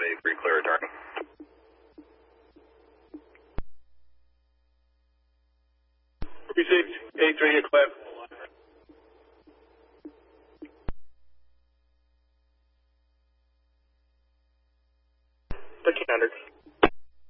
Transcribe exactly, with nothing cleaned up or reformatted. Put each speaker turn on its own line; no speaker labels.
A three, clear return.
Precinct A three, you clear. thirteen hundred.